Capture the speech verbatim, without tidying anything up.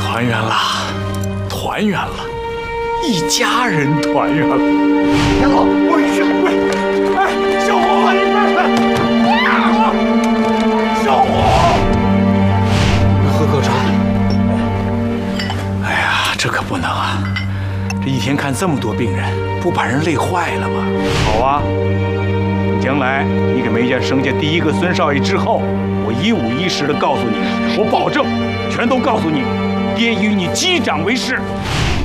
团圆了，团圆了，一家人团圆了。天老，我去，喂，哎，小红，你看看，小红， 喝口茶。 哎呀，这可不能啊！这一天看这么多病人，不把人累坏了吗？好啊，将来你给梅家生下第一个孙少爷之后，我一五一十的告诉你，我保证，全都告诉你，爹与你击掌为誓。